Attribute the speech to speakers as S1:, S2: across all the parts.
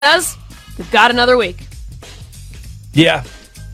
S1: says they've got another week.
S2: Yeah.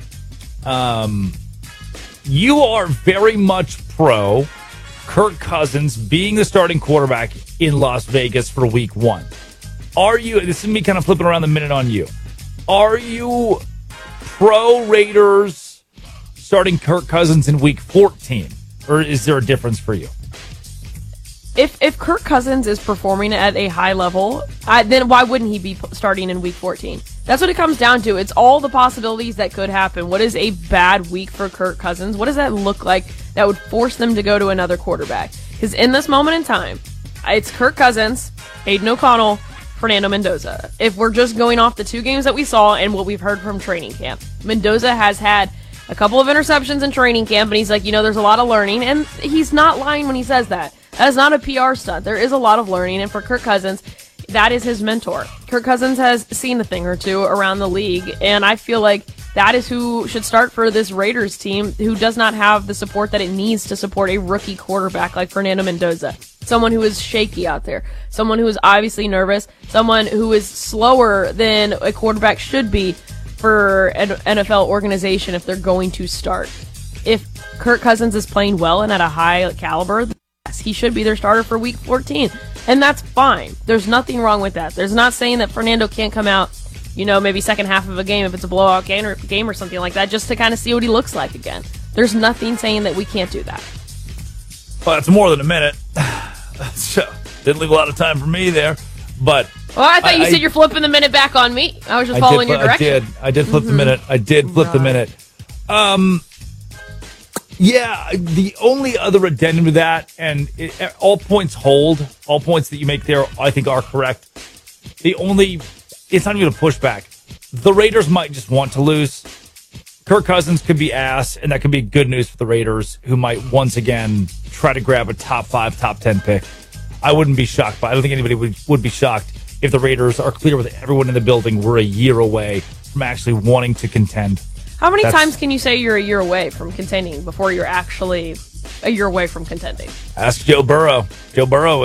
S2: You are very much pro Kirk Cousins being the starting quarterback in Las Vegas for week 1. Are you, this is me kind of flipping around the minute on you, are you pro Raiders starting Kirk Cousins in week 14? Or is there a difference for you?
S1: If Kirk Cousins is performing at a high level, then why wouldn't he be starting in week 14? That's what it comes down to. It's all the possibilities that could happen. What is a bad week for Kirk Cousins? What does that look like that would force them to go to another quarterback? Because in this moment in time, it's Kirk Cousins, Aiden O'Connell, Fernando Mendoza. If we're just going off the 2 games that we saw and what we've heard from training camp, Mendoza has had a couple of interceptions in training camp, and he's like, there's a lot of learning, and he's not lying when he says that. That is not a PR stunt. There is a lot of learning, and for Kirk Cousins, that is his mentor. Kirk Cousins has seen a thing or two around the league, and I feel like that is who should start for this Raiders team, who does not have the support that it needs to support a rookie quarterback like Fernando Mendoza. Someone who is shaky out there. Someone who is obviously nervous. Someone who is slower than a quarterback should be for an NFL organization if they're going to start. If Kirk Cousins is playing well and at a high caliber, yes, he should be their starter for week 14. And that's fine. There's nothing wrong with that. There's not saying that Fernando can't come out, maybe second half of a game if it's a blowout game or something like that, just to kind of see what he looks like again. There's nothing saying that we can't do that.
S2: Well, that's more than a minute. So, didn't leave a lot of time for me there, but...
S1: Well, I thought you said you're flipping the minute back on me. I was just following your direction.
S2: I did flip the minute. I did flip the minute. Yeah, the only other addendum to that, and all points hold, all points that you make there, I think are correct. It's not even a pushback. The Raiders might just want to lose. Kirk Cousins could be ass, and that could be good news for the Raiders, who might once again try to grab a top 5, top 10 pick. I wouldn't be shocked, but I don't think anybody would be shocked if the Raiders are clear with everyone in the building. We're a year away from actually wanting to contend.
S1: How many times can you say you're a year away from contending before you're actually a year away from contending?
S2: Ask Joe Burrow. Joe Burrow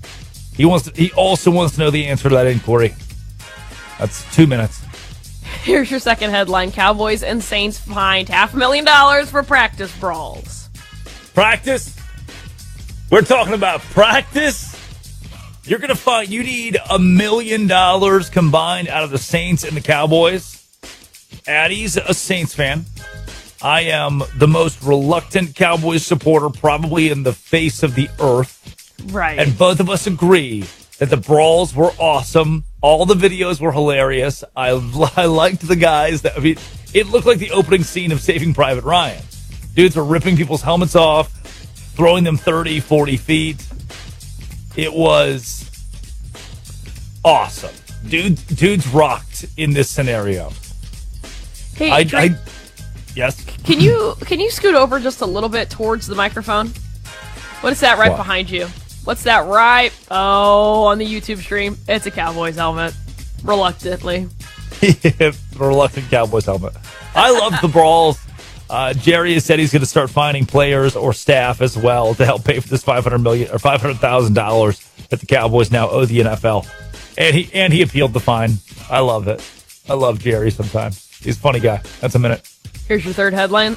S2: he also wants to know the answer to that inquiry. That's 2 minutes.
S1: Here's your second headline. Cowboys and Saints fined $500,000 for practice brawls.
S2: Practice? We're talking about practice? You're going to find you need $1 million combined out of the Saints and the Cowboys? Addie's a Saints fan. I am the most reluctant Cowboys supporter probably in the face of the earth.
S1: Right.
S2: And both of us agree that the brawls were awesome. All the videos were hilarious. I liked the guys. It looked like the opening scene of Saving Private Ryan. Dudes were ripping people's helmets off, throwing them 30, 40 feet. It was awesome. Dudes rocked in this scenario.
S1: Hey,
S2: yes.
S1: Can you scoot over just a little bit towards the microphone? What is that right behind you? What's that right? Oh, on the YouTube stream, it's a Cowboys helmet. Reluctantly.
S2: Reluctant Cowboys helmet. I love the brawls. Jerry has said he's going to start finding players or staff as well to help pay for this $500,000 that the Cowboys now owe the NFL. And he appealed the fine. I love it. I love Jerry sometimes. He's a funny guy. That's a minute.
S1: Here's your third headline.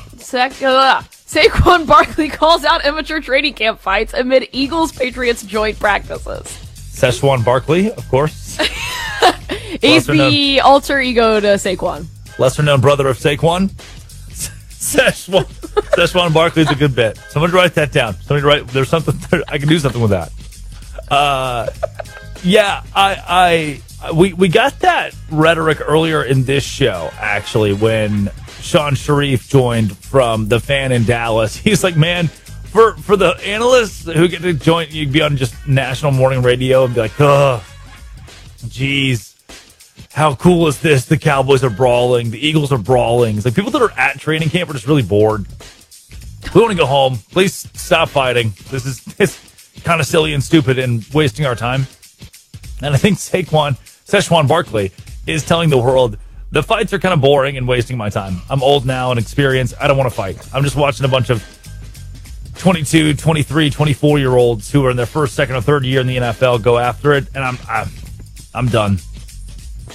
S1: Saquon Barkley calls out immature training camp fights amid Eagles-Patriots joint practices.
S2: Szechuan Barkley, of course.
S1: He's the alter ego to Saquon.
S2: Lesser-known brother of Saquon. Szechuan Barkley's a good bit. Somebody write that down. There's something. I can do something with that. Yeah, we got that rhetoric earlier in this show, actually, when Sean Sharif joined from the fan in Dallas. He's like, man, for the analysts who get to join, you'd be on just national morning radio and be like, oh, geez, how cool is this? The Cowboys are brawling. The Eagles are brawling. It's like people that are at training camp are just really bored. We want to go home. Please stop fighting. This is kind of silly and stupid and wasting our time. And I think Szechuan Barkley is telling the world the fights are kind of boring and wasting my time. I'm old now and experienced. I don't want to fight. I'm just watching a bunch of 22, 23, 24-year-olds who are in their first, second, or third year in the NFL go after it, and I'm done.